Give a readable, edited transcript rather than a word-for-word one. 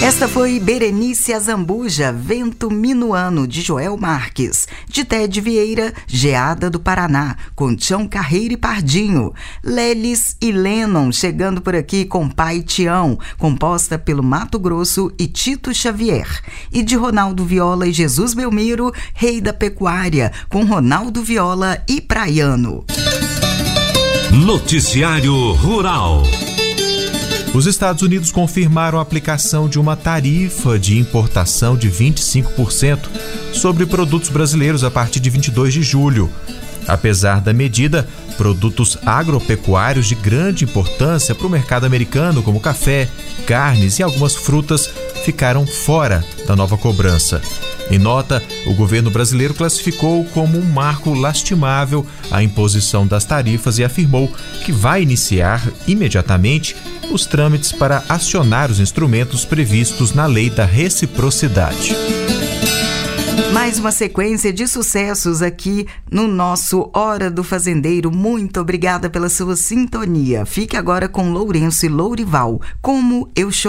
Esta foi Berenice Azambuja, Vento Minuano, de Joel Marques. De Ted Vieira, Geada do Paraná, com Tião Carreiro e Pardinho. Lelis e Lennon, chegando por aqui com Pai Tião, composta pelo Mato Grosso e Tito Xavier. E de Ronaldo Viola e Jesus Belmiro, Rei da Pecuária, com Ronaldo Viola e Praiano. Noticiário Rural. Os Estados Unidos confirmaram a aplicação de uma tarifa de importação de 25% sobre produtos brasileiros a partir de 22 de julho. Apesar da medida, produtos agropecuários de grande importância para o mercado americano, como café, carnes e algumas frutas, ficaram fora da nova cobrança. Em nota, o governo brasileiro classificou como um marco lastimável a imposição das tarifas e afirmou que vai iniciar imediatamente os trâmites para acionar os instrumentos previstos na Lei da Reciprocidade. Mais uma sequência de sucessos aqui no nosso Hora do Fazendeiro. Muito obrigada pela sua sintonia. Fique agora com Lourenço e Lourival, Como Eu Chorei.